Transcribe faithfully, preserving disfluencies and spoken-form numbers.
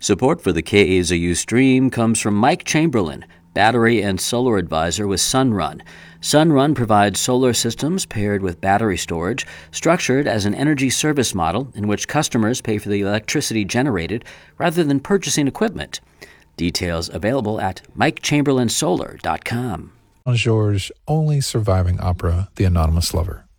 Support for the K A Z U stream comes from Mike Chamberlain, Battery and Solar Advisor with Sunrun. Sunrun provides solar systems paired with battery storage, structured as an energy service model in which customers pay for the electricity generated rather than purchasing equipment. Details available at mike chamberlain solar dot com. Georges' only surviving opera, The Anonymous Lover.